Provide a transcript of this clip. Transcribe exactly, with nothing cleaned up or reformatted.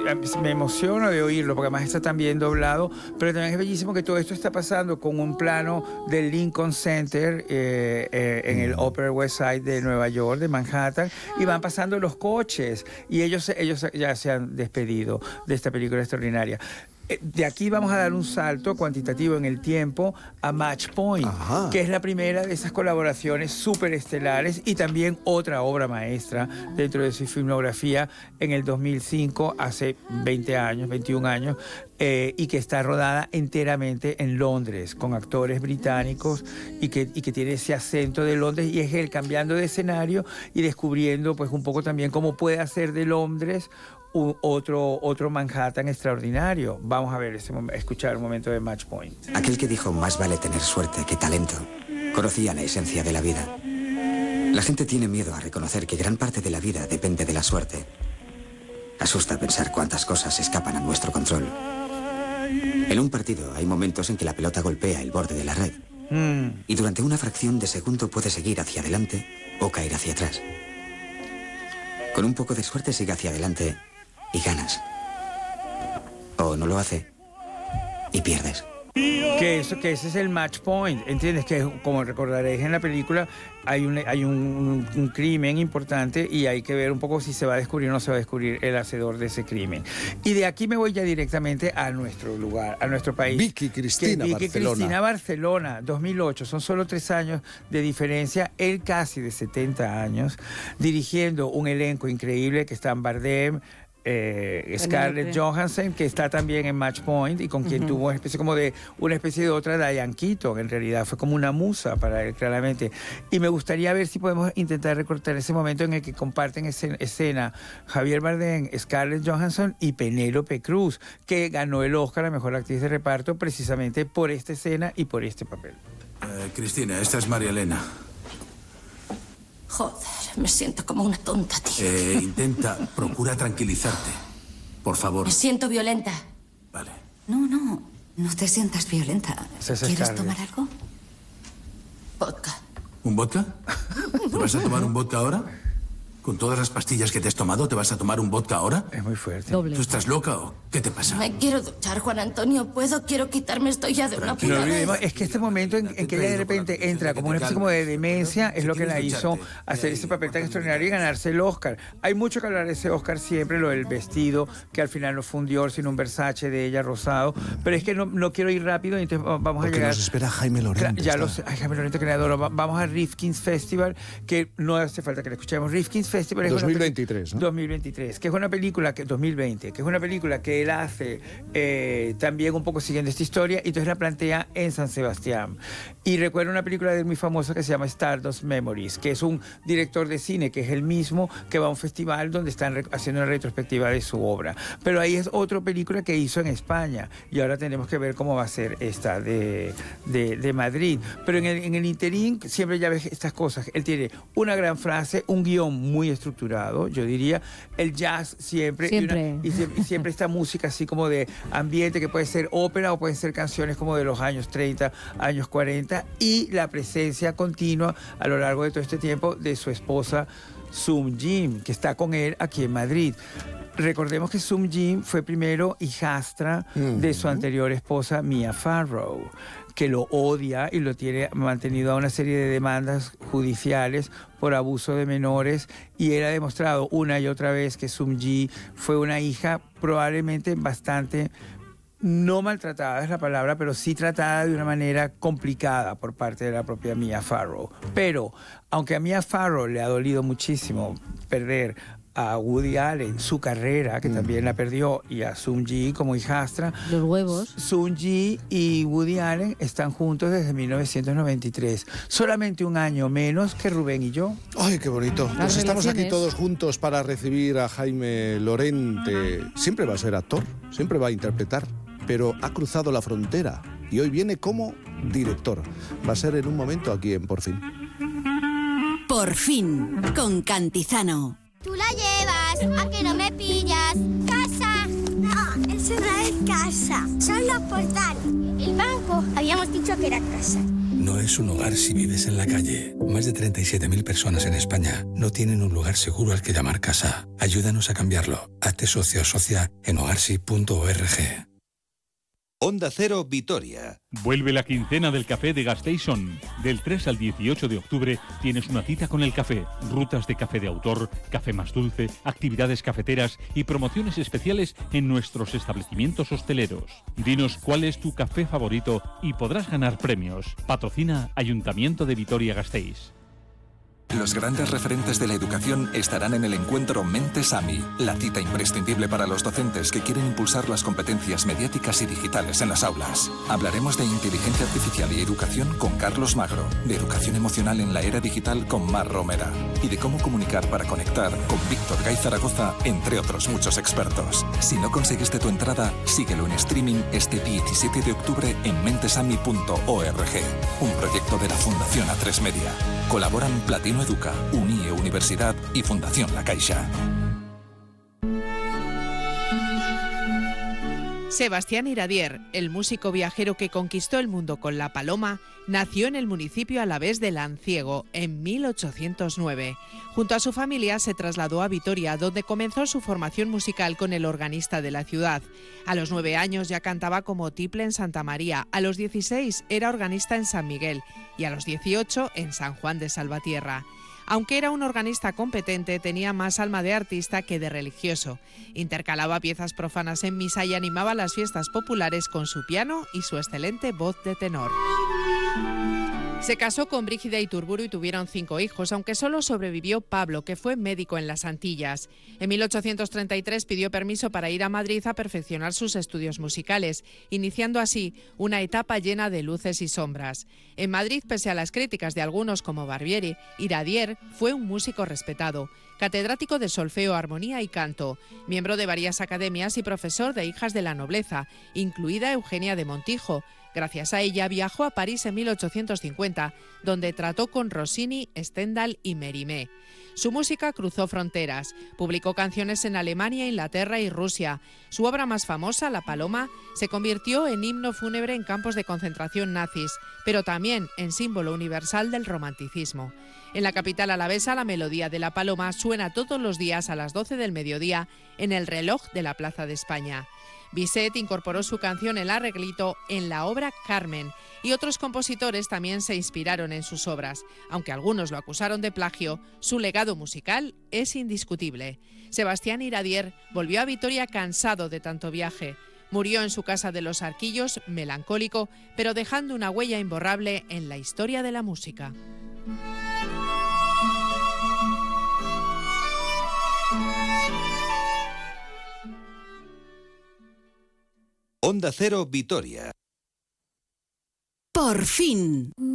me emociono de oírlo, porque además está tan bien doblado, pero también es bellísimo que todo esto está pasando con un plano del Lincoln Center eh, eh, en el Upper West Side de Nueva York, de Manhattan, y van pasando los coches, y ellos, ellos ya se han despedido de esta película extraordinaria. De aquí vamos a dar un salto cuantitativo en el tiempo a Match Point, Ajá. que es la primera de esas colaboraciones súper estelares y también otra obra maestra dentro de su filmografía en el dos mil cinco, hace veinte años, veintiún años, eh, y que está rodada enteramente en Londres, con actores británicos y que, y que tiene ese acento de Londres, y es él cambiando de escenario y descubriendo pues un poco también cómo puede hacer de Londres Otro, otro Manhattan extraordinario. Vamos a ver, ese, escuchar un momento de Match Point. Aquel que dijo más vale tener suerte que talento conocía la esencia de la vida. La gente tiene miedo a reconocer que gran parte de la vida depende de la suerte. Asusta pensar cuántas cosas escapan a nuestro control. En un partido hay momentos en que la pelota golpea el borde de la red mm. y durante una fracción de segundo puede seguir hacia adelante o caer hacia atrás. Con un poco de suerte sigue hacia adelante y ganas. O no lo hace y pierdes. Que, eso, que ese es el match point, ¿entiendes? Que como recordaréis en la película, hay, un, hay un, un, un crimen importante y hay que ver un poco si se va a descubrir o no se va a descubrir el hacedor de ese crimen. Y de aquí me voy ya directamente a nuestro lugar, a nuestro país. Vicky Cristina Vicky Barcelona. Cristina Barcelona, dos mil ocho. Son solo tres años de diferencia. Él casi de setenta años, dirigiendo un elenco increíble que están Bardem, Eh, Scarlett Johansson, que está también en Match Point y con quien uh-huh. tuvo una especie como de una especie de otra Diane Keaton, en realidad fue como una musa para él, claramente. Y me gustaría ver si podemos intentar recortar ese momento en el que comparten escena, escena Javier Bardem, Scarlett Johansson y Penélope Cruz, que ganó el Oscar a Mejor Actriz de Reparto precisamente por esta escena y por este papel. Eh, Cristina, esta es María Elena. Joder, me siento como una tonta, tío. Eh, intenta, procura tranquilizarte. Por favor. Me siento violenta. Vale. No, no, no te sientas violenta. ¿Quieres tomar algo? Vodka. ¿Un vodka? ¿Te vas a tomar un vodka ahora? ¿Con todas las pastillas que te has tomado, te vas a tomar un vodka ahora? Es muy fuerte. Doble. ¿Tú estás loca o qué te pasa? Me quiero duchar, Juan Antonio. ¿Puedo? Quiero quitarme esto ya de una puta vez. Es que este momento en, en que ella de repente entra como una especie como de demencia es lo que la hizo hacer ese papel tan extraordinario y ganarse el Oscar. Hay mucho que hablar de ese Oscar siempre, lo del vestido, que al final no fue un Dior, sino un Versace de ella rosado. Pero es que no, no quiero ir rápido, entonces vamos Porque a llegar... nos espera Jaime Lorente. Ya lo sé. Ay, Jaime Lorente, que le adoro. Vamos a Rifkin's Festival, que no hace falta que le escuchemos. Rifkin's Festival es dos mil veintitrés. ¿no? dos mil veintitrés, que es una película que dos mil veinte, que es una película que él hace eh, también un poco siguiendo esta historia, y entonces la plantea en San Sebastián. Y recuerdo una película de él muy famosa que se llama Stardust Memories, que es un director de cine que es el mismo que va a un festival donde están haciendo una retrospectiva de su obra. Pero ahí es otra película que hizo en España, y ahora tenemos que ver cómo va a ser esta de, de, de Madrid. Pero en el, en el interín siempre ya ves estas cosas. Él tiene una gran frase, un guión muy estructurado, yo diría, el jazz siempre, siempre. Y, una, y, siempre y siempre esta música así como de ambiente, que puede ser ópera o pueden ser canciones como de los años treinta, años cuarenta, y la presencia continua a lo largo de todo este tiempo de su esposa Sung Jin, que está con él aquí en Madrid. Recordemos que Sung Jin fue primero hijastra mm. de su anterior esposa Mia Farrow, que lo odia y lo tiene mantenido a una serie de demandas judiciales por abuso de menores, y él ha demostrado una y otra vez que Sung Jin fue una hija probablemente bastante, no maltratada es la palabra, pero sí tratada de una manera complicada por parte de la propia Mia Farrow. Pero aunque a Mia Farrow le ha dolido muchísimo perder a Woody Allen, su carrera, que mm. también la perdió, y a Sung Jin como hijastra. Los huevos. Sung Jin y Woody Allen están juntos desde mil novecientos noventa y tres. Solamente un año menos que Rubén y yo. ¡Ay, qué bonito! Las Pues estamos relaciones. aquí todos juntos para recibir a Jaime Lorente. Siempre va a ser actor, siempre va a interpretar, pero ha cruzado la frontera y hoy viene como director. Va a ser en un momento aquí en Por Fin. Por Fin, con Cantizano. Tú la llevas, a que no me pillas. ¡Casa! No, eso no es casa, son los portales. El banco, habíamos dicho que era casa. no es un hogar si vives en la calle. Más de treinta y siete mil personas en España no tienen un lugar seguro al que llamar casa. Ayúdanos a cambiarlo. Hazte socio o socia en hogarsi punto org. Onda Cero Vitoria. Vuelve la quincena del café de Gasteiz-On. Del tres al dieciocho de octubre tienes una cita con el café, rutas de café de autor, café más dulce, actividades cafeteras y promociones especiales en nuestros establecimientos hosteleros. Dinos cuál es tu café favorito y podrás ganar premios. Patrocina Ayuntamiento de Vitoria-Gasteiz. Los grandes referentes de la educación estarán en el encuentro Mente-Sami, la cita imprescindible para los docentes que quieren impulsar las competencias mediáticas y digitales en las aulas. Hablaremos de inteligencia artificial y educación con Carlos Magro, de educación emocional en la era digital con Mar Romera y de cómo comunicar para conectar con Víctor Gay Zaragoza, entre otros muchos expertos. Si no conseguiste tu entrada, síguelo en streaming este diecisiete de octubre en mentesami punto org, un proyecto de la Fundación A tres Media. Colaboran Platino Educa, Unie Universidad y Fundación La Caixa. Sebastián Iradier, el músico viajero que conquistó el mundo con la paloma, nació en el municipio alavés de Lanciego en mil ochocientos nueve. Junto a su familia se trasladó a Vitoria, donde comenzó su formación musical con el organista de la ciudad. A los nueve años ya cantaba como tiple en Santa María, a los dieciséis era organista en San Miguel y a los dieciocho en San Juan de Salvatierra. Aunque era un organista competente, tenía más alma de artista que de religioso. Intercalaba piezas profanas en misa y animaba las fiestas populares con su piano y su excelente voz de tenor. Se casó con Brígida Iturburu y tuvieron cinco hijos, aunque solo sobrevivió Pablo, que fue médico en las Antillas. En mil ochocientos treinta y tres pidió permiso para ir a Madrid a perfeccionar sus estudios musicales, iniciando así una etapa llena de luces y sombras. En Madrid, pese a las críticas de algunos como Barbieri, Iradier fue un músico respetado, catedrático de solfeo, armonía y canto, miembro de varias academias y profesor de hijas de la nobleza, incluida Eugenia de Montijo. Gracias a ella viajó a París en mil ochocientos cincuenta, donde trató con Rossini, Stendhal y Mérimée. Su música cruzó fronteras, publicó canciones en Alemania, Inglaterra y Rusia. Su obra más famosa, La Paloma, se convirtió en himno fúnebre en campos de concentración nazis, pero también en símbolo universal del romanticismo. En la capital alavesa, la melodía de La Paloma suena todos los días a las doce del mediodía en el reloj de la Plaza de España. Bizet incorporó su canción El Arreglito en la obra Carmen y otros compositores también se inspiraron en sus obras. Aunque algunos lo acusaron de plagio, su legado musical es indiscutible. Sebastián Iradier volvió a Vitoria cansado de tanto viaje. Murió en su casa de Los Arquillos, melancólico, pero dejando una huella imborrable en la historia de la música. Onda Cero Vitoria. Por fin.